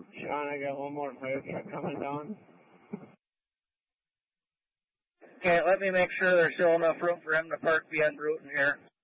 Sean, I got one more fire truck coming down. Okay, let me make sure there's still enough room for him to park behind Bruton here.